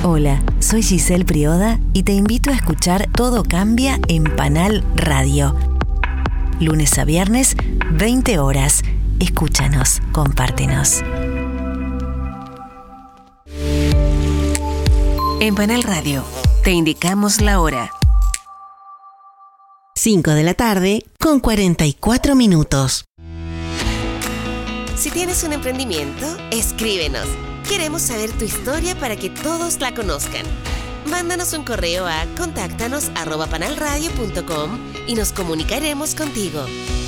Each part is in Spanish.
Hola, soy Giselle Prioda y te invito a escuchar Todo Cambia en Panal Radio. Lunes a viernes, 20 horas. Escúchanos, compártenos. En Panal Radio, te indicamos la hora. 5 de la tarde con 44 minutos. Si tienes un emprendimiento, escríbenos. Queremos saber tu historia para que todos la conozcan. Mándanos un correo a contáctanos@panalradio.com y nos comunicaremos contigo.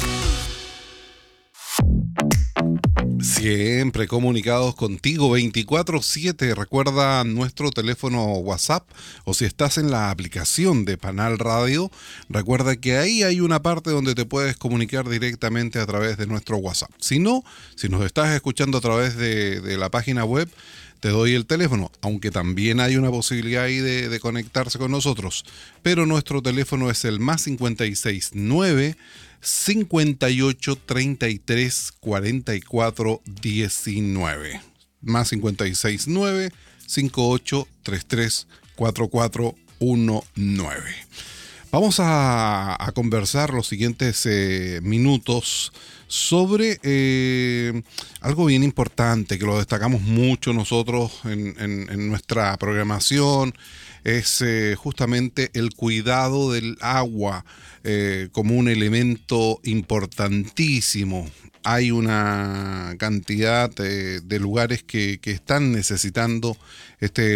Siempre comunicados contigo 24/7. Recuerda nuestro teléfono WhatsApp, o si estás en la aplicación de Panal Radio, recuerda que ahí hay una parte donde te puedes comunicar directamente a través de nuestro WhatsApp. Si no, si nos estás escuchando a través de la página web, te doy el teléfono, aunque también hay una posibilidad ahí de conectarse con nosotros. Pero nuestro teléfono es el +569 58 33 44 19. +569 58 33 44 19. Vamos a conversar los siguientes minutos sobre algo bien importante que lo destacamos mucho nosotros en nuestra programación. Es justamente el cuidado del agua como un elemento importantísimo. Hay una cantidad de lugares que están necesitando este